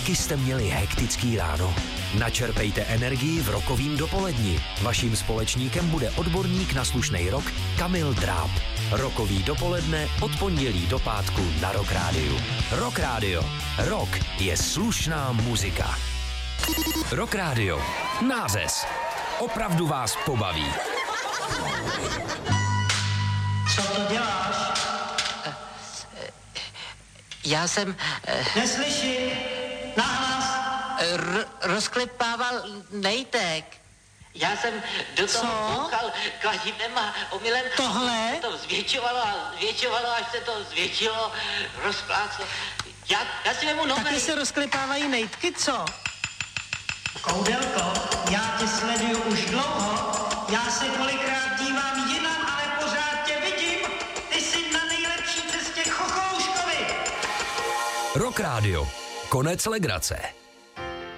Taky jste měli hektický ráno? Načerpejte energii v rokovým dopoledni. Vaším společníkem bude odborník na slušnej rock Kamil Dráb. Rokový dopoledne od pondělí do pátku na Rock Rádiu. Rock Rádio. Rock je slušná muzika. Rock Rádio. Nářez. Opravdu vás pobaví. Co to děláš? Já jsem... Neslyším. Nahlas. Rozklepával nejtek. Já jsem do toho bouchal kladivem a omylem... Tohle? To zvětšovalo, až se to zvětšilo, rozpláclo. Já si vemu nové... Taky se rozklepávají nejtky, co? Koudelko, já tě sleduju už dlouho. Já se kolikrát dívám jinam, ale pořád tě vidím. Ty jsi na nejlepší cestě k Chochouškovi. Rock Rádio. Konec legrace.